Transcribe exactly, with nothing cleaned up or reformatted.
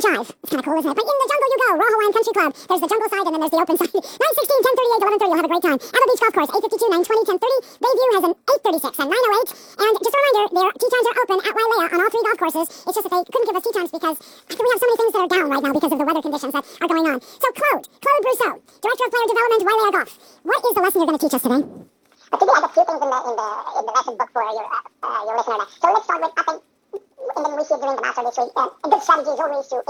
Jive. It's kind of cool, isn't it? But in the jungle you go. Raw Hawaiian Country Club. There's the jungle side and then there's the open side. nine sixteen, ten thirty-eight, eleven thirty. You'll have a great time. Apple Beach Golf Course, eight fifty-two, nine twenty, ten thirty. Bayview has an eight thirty-six and nine oh eight. And just a reminder, their tee times are open at Wailea on all three golf courses. It's just that they couldn't give us tee times because I think we have so many things that are down right now because of the weather conditions that are going on. So Claude, Claude Brousseau, Director of Player Development, Wailea Golf. What is the lesson you're going to teach us today? Well, today I have a few things in the in the in the lesson book for your uh, uh, your listener. So let's start with I think, and then we see during the master this week. Uh, a good strategy is always to